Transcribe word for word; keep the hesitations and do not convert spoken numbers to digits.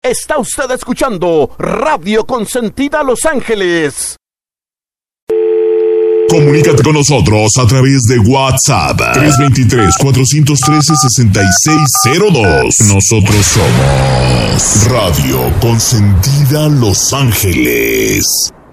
Está usted escuchando Radio Consentida Los Ángeles. Comunícate con nosotros a través de WhatsApp tres dos tres, cuatro uno tres, seis seis cero dos. Nosotros somos Radio Consentida Los Ángeles.